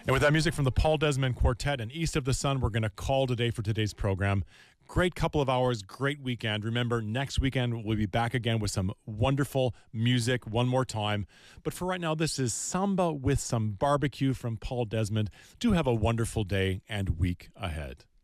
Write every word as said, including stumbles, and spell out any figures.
And with that music from the Paul Desmond Quartet and East of the Sun, we're going to call today for today's program. Great couple of hours, great weekend. Remember, next weekend we'll be back again with some wonderful music one more time. But for right now, this is Samba with some barbecue from Paul Desmond. Do have a wonderful day and week ahead.